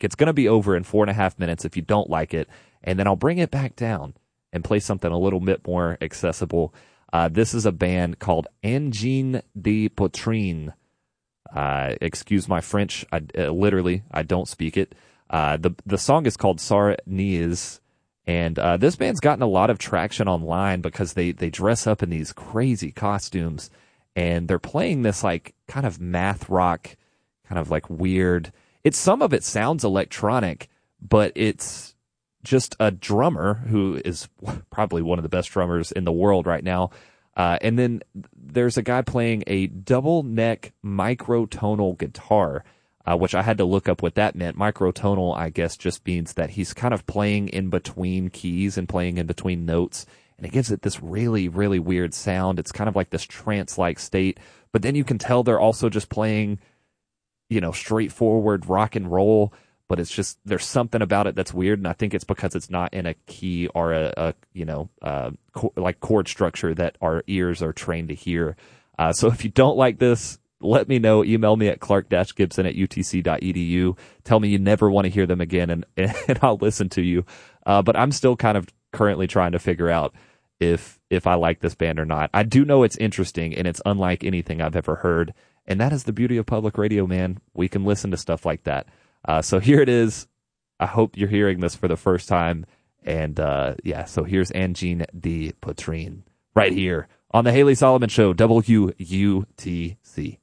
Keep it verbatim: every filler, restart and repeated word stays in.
It's going to be over in four and a half minutes if you don't like it, and then I'll bring it back down and play something a little bit more accessible. Uh, this is a band called Engin de Poitrine. Uh, excuse my French. I, uh, literally, I don't speak it. Uh, the the song is called Sarnies, and uh, this band's gotten a lot of traction online because they, they dress up in these crazy costumes, and they're playing this like kind of math rock, kind of like weird. It's some of it sounds electronic, but it's just a drummer who is probably one of the best drummers in the world right now. Uh, and then there's a guy playing a double neck microtonal guitar, uh, which I had to look up what that meant. Microtonal, I guess, just means that he's kind of playing in between keys and playing in between notes. And it gives it this really, really weird sound. It's kind of like this trance-like state. But then you can tell they're also just playing, you know, straightforward rock and roll. But it's just, there's something about it that's weird, and I think it's because it's not in a key or a, a you know, uh, co- like chord structure that our ears are trained to hear. Uh, so if you don't like this, let me know. Email me at clark dash gibson at u t c dot e d u. Tell me you never want to hear them again, and, and I'll listen to you. Uh, but I'm still kind of currently trying to figure out if if I like this band or not. I do know it's interesting, and it's unlike anything I've ever heard, and that is the beauty of public radio, man. We can listen to stuff like that. Uh, so here it is. I hope you're hearing this for the first time. And, uh, yeah, so here's Engin de Poitrine right here on the Haley Solomon Show, W U T C.